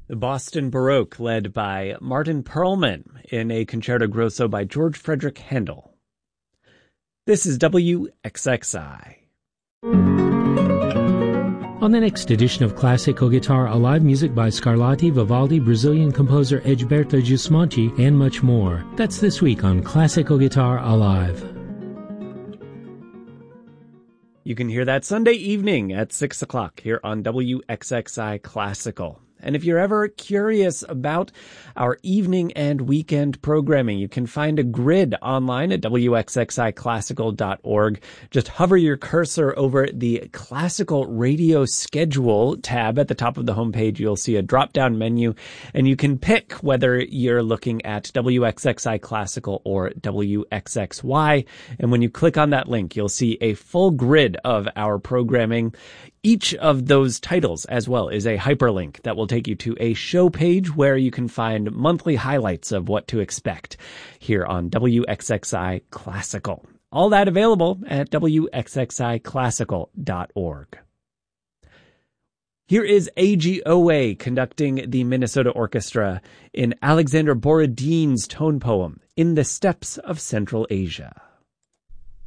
The Boston Baroque, led by Martin Perlman in a concerto grosso by George Frederick Handel. This is WXXI. On the next edition of Classical Guitar, Alive, music by Scarlatti, Vivaldi, Brazilian composer Egberto Gismonti, and much more. That's this week on Classical Guitar Alive. You can hear that Sunday evening at 6 o'clock here on WXXI Classical. And if you're ever curious about our evening and weekend programming, you can find a grid online at wxxiclassical.org. Just hover your cursor over the Classical Radio Schedule tab at the top of the homepage. You'll see a drop-down menu, and you can pick whether you're looking at WXXI Classical or WXXY. And when you click on that link, you'll see a full grid of our programming. Each of those titles as well is a hyperlink that will take you to a show page where you can find monthly highlights of what to expect here on WXXI Classical. All that available at wxxiclassical.org. Here is AGOA conducting the Minnesota Orchestra in Alexander Borodin's tone poem, In the Steppes of Central Asia.